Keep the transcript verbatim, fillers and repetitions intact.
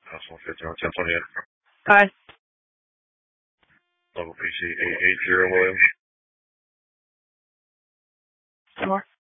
Possible fifteen, ten twenty-eight. Hi. Local P C eight eight zero William. Some more.